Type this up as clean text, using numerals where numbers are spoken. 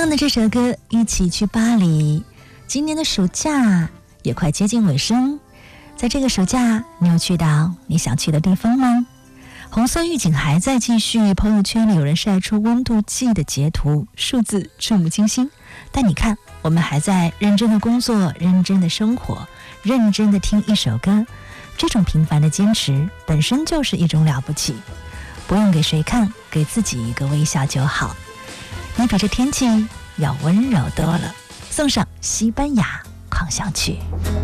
唱的这首歌一起去巴黎。今年的暑假也快接近尾声，在这个暑假你有去到你想去的地方吗？红色预警还在继续，朋友圈里有人晒出温度计的截图，数字触目惊心。但你看，我们还在认真的工作，认真的生活，认真的听一首歌，这种平凡的坚持本身就是一种了不起。不用给谁看，给自己一个微笑就好。你比这天气要温柔多了。送上西班牙狂想曲。